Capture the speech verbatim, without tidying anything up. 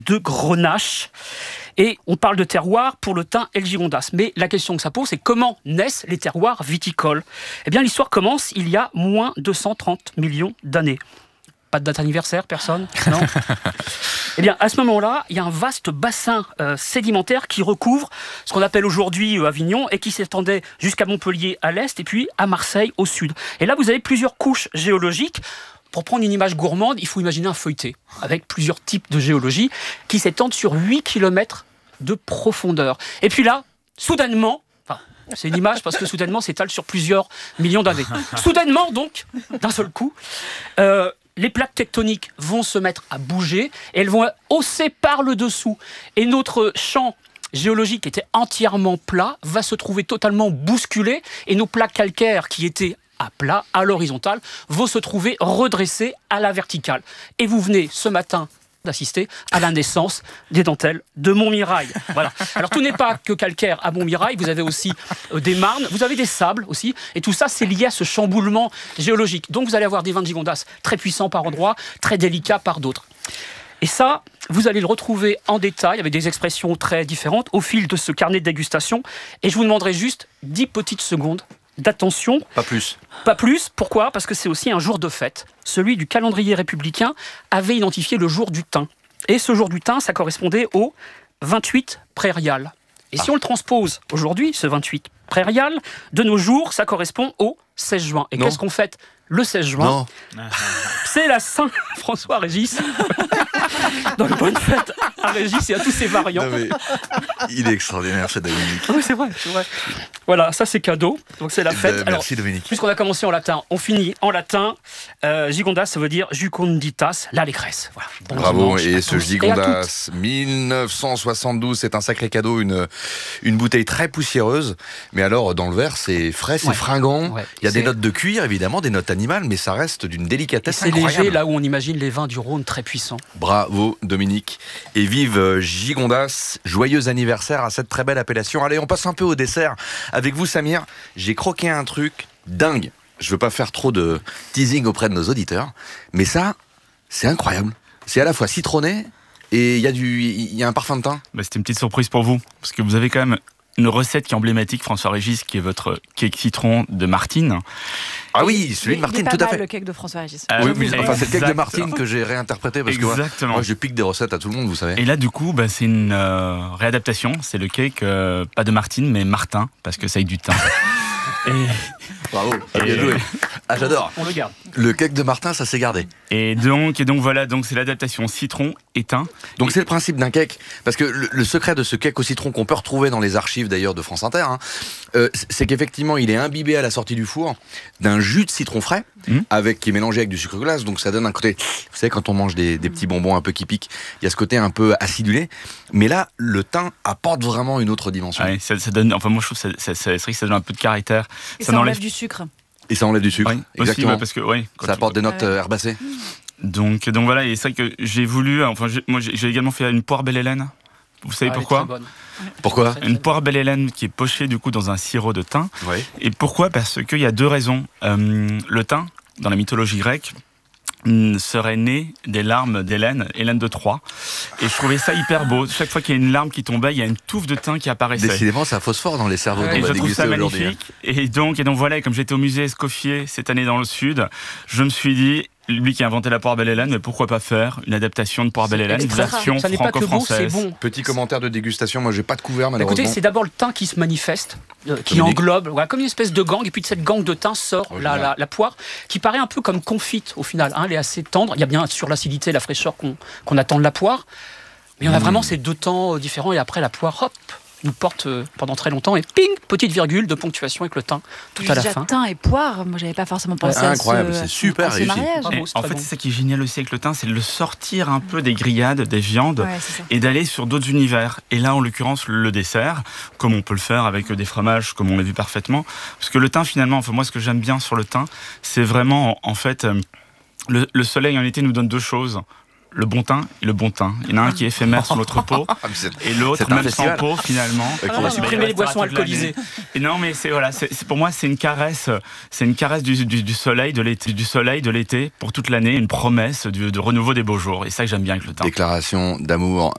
de Grenache. Et on parle de terroir pour le thym et le gigondas. Mais la question que ça pose, c'est comment naissent les terroirs viticoles ? Eh bien, l'histoire commence il y a moins de cent trente millions d'années. Pas de date anniversaire, personne ? Non. Eh bien, à ce moment-là, il y a un vaste bassin euh, sédimentaire qui recouvre ce qu'on appelle aujourd'hui euh, Avignon et qui s'étendait jusqu'à Montpellier à l'est et puis à Marseille au sud. Et là, vous avez plusieurs couches géologiques. Pour prendre une image gourmande, il faut imaginer un feuilleté avec plusieurs types de géologie qui s'étendent sur huit kilomètres de profondeur. Et puis là, soudainement, enfin, c'est une image parce que soudainement s'étale sur plusieurs millions d'années. Soudainement, donc, d'un seul coup, euh, les plaques tectoniques vont se mettre à bouger et elles vont hausser par le dessous. Et notre champ géologique qui était entièrement plat va se trouver totalement bousculé et nos plaques calcaires qui étaient à plat, à l'horizontale, vont se trouver redressées à la verticale. Et vous venez ce matin d'assister à la naissance des dentelles de Montmirail. Voilà. Alors tout n'est pas que calcaire à Montmirail, vous avez aussi euh, des marnes, vous avez des sables aussi, et tout ça c'est lié à ce chamboulement géologique. Donc vous allez avoir des vins de gigondas très puissants par endroits, très délicats par d'autres. Et ça, vous allez le retrouver en détail avec des expressions très différentes au fil de ce carnet de dégustation. Et je vous demanderai juste dix petites secondes d'attention. Pas plus. Pas plus. Pourquoi ? Parce que c'est aussi un jour de fête. Celui du calendrier républicain avait identifié le jour du thym. Et ce jour du thym, ça correspondait au vingt-huit prairial. Et ah. si on le transpose aujourd'hui, ce vingt-huit prairial, de nos jours, ça correspond au seize juin. Et non. Qu'est-ce qu'on fête le seize juin ? Non. C'est la Saint-François-Régis. Dans le bonne fête à Régis et à tous ses variants. Non mais, il est extraordinaire, ce Dominique. Oui, c'est vrai, c'est vrai. Voilà, ça c'est cadeau. Donc c'est la fête. Euh, merci Alors, Dominique. Puisqu'on a commencé en latin, on finit en latin. Euh, gigondas, ça veut dire jucunditas, l'allégresse. Voilà. Bon Bravo, dimanche et ce gigondas et mille neuf cent soixante-douze, c'est un sacré cadeau, une, une bouteille très poussiéreuse. Mais alors, dans le verre, c'est frais, c'est ouais. fringant. Ouais. Il y a c'est... des notes de cuir, évidemment, des notes animales, mais ça reste d'une délicatesse c'est incroyable. C'est léger, là où on imagine les vins du Rhône très puissants. Bravo Dominique. Et vive Gigondas, joyeux anniversaire à cette très belle appellation. Allez, on passe un peu au dessert. Avec vous Samir, j'ai croqué un truc dingue. Je veux pas faire trop de teasing auprès de nos auditeurs, mais ça, c'est incroyable. C'est à la fois citronné et il y a du, il y a un parfum de thym. Bah, c'était une petite surprise pour vous, parce que vous avez quand même une recette qui est emblématique, François Régis, qui est votre cake citron de Martine. Ah oui, celui de Martine, tout à fait. Le cake de François Régis. Euh, oui, mais enfin, c'est le cake de Martine que j'ai réinterprété parce Exactement. que moi, je pique des recettes à tout le monde, vous savez. Et là, du coup, bah, c'est une euh, réadaptation. C'est le cake, euh, pas de Martine, mais Martin, parce que ça a du thym. Et... Bravo, et... bien joué. Ah, j'adore. On le garde. Le cake de Martin, ça s'est gardé. Et donc, et donc voilà, donc c'est l'adaptation citron et thym. Donc et... c'est le principe d'un cake, parce que le, le secret de ce cake au citron qu'on peut retrouver dans les archives d'ailleurs de France Inter, hein, euh, c'est qu'effectivement il est imbibé à la sortie du four d'un jus de citron frais, mmh. avec qui est mélangé avec du sucre glace, donc ça donne un côté, vous savez quand on mange des, des petits bonbons un peu qui piquent, il y a ce côté un peu acidulé, mais là le thym apporte vraiment une autre dimension. Ouais, ça, ça donne, enfin moi je trouve que ça, ça, ça, c'est vrai que ça donne un peu de caractère. Et ça, ça enlève du sucre. Et ça enlève du sucre, oui, exactement. Aussi, bah, parce que, ouais, ça apporte des notes euh, herbacées. Donc, donc voilà, et c'est vrai que j'ai voulu, enfin j'ai, moi j'ai également fait une poire Belle Hélène. Vous savez ah, pourquoi ? Pourquoi ? Une poire Belle Hélène qui est pochée du coup dans un sirop de thym. Oui. Et pourquoi ? Parce qu'il y a deux raisons. Euh, le thym, dans la mythologie grecque, serait né des larmes d'Hélène, Hélène de Troie. Et je trouvais ça hyper beau. Chaque fois qu'il y a une larme qui tombait, il y a une touffe de thym qui apparaissait. Décidément, ça phosphore dans les cerveaux. Ouais, et je trouve ça magnifique. Et donc, et donc voilà, et comme j'étais au musée Escoffier cette année dans le Sud, je me suis dit, lui qui a inventé la poire Belle Hélène, mais pourquoi pas faire une adaptation de poire Belle Hélène, une version franco-française. Bon. Petit commentaire de dégustation, moi j'ai pas de couvert malheureusement. Écoutez, c'est d'abord le thym qui se manifeste, euh, qui Dominique. englobe, voilà, comme une espèce de gang, et puis de cette gang de thym sort oh, la, la, la poire, qui paraît un peu comme confite au final, hein, elle est assez tendre, il y a bien sur l'acidité et la fraîcheur qu'on, qu'on attend de la poire, mais on a mmh. vraiment ces deux temps différents, et après la poire, hop, nous porte euh, pendant très longtemps, et ping, petite virgule de ponctuation avec le thym tout à la fin. Thym et poire, moi j'avais pas forcément pensé ouais, à incroyable, ce, c'est super réussi. Bravo, en fait, bon. C'est ça qui est génial aussi avec le thym, c'est de le sortir un peu des grillades, des viandes, ouais, et d'aller sur d'autres univers. Et là, en l'occurrence, le dessert, comme on peut le faire avec des fromages, comme on l'a vu parfaitement. Parce que le thym, finalement, enfin, moi, ce que j'aime bien sur le thym, c'est vraiment, en fait, euh, le, le soleil en été nous donne deux choses. Le bon thym et le bon thym. Il y en a un qui est éphémère sur notre peau et l'autre même sans peau finalement. Okay. On va supprimer les boissons alcoolisées. Et non mais c'est voilà, c'est, c'est pour moi c'est une caresse, c'est une caresse du, du, du soleil de l'été, du soleil de l'été pour toute l'année, une promesse du, de renouveau des beaux jours. Et ça que j'aime bien avec le thym. Déclaration d'amour